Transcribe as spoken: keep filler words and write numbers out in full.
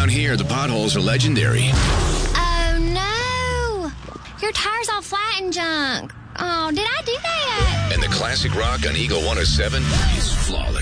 Around here, the potholes are legendary. Oh, no. Your tire's all flat and junk. Oh, did I do that? And the classic rock on Eagle one oh seven is flawless.